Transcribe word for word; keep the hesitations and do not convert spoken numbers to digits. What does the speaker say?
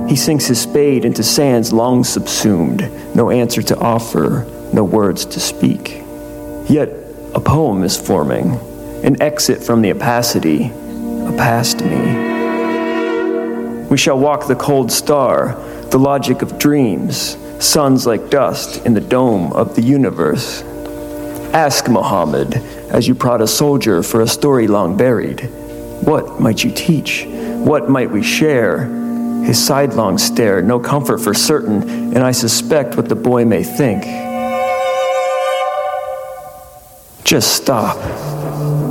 He sinks his spade into sands long subsumed, no answer to offer, no words to speak. Yet a poem is forming, an exit from the opacity, a past me. We shall walk the cold star, the logic of dreams, suns like dust in the dome of the universe. Ask Muhammad, as you prod a soldier for a story long buried, what might you teach? What might we share? His sidelong stare, no comfort for certain, and I suspect what the boy may think. Just stop.